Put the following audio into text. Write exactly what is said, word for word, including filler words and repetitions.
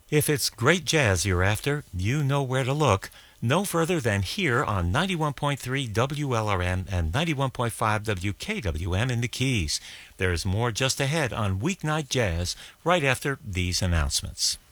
If it's great jazz you're after, you know where to look. No further than here on ninety-one point three W L R M and ninety-one point five W K W M in the Keys. There's more just ahead on Weeknight Jazz right after these announcements.